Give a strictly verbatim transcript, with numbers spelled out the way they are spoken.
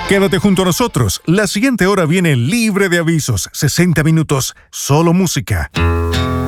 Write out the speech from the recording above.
Quédate junto a nosotros. La siguiente hora viene libre de avisos. sesenta minutos, solo música.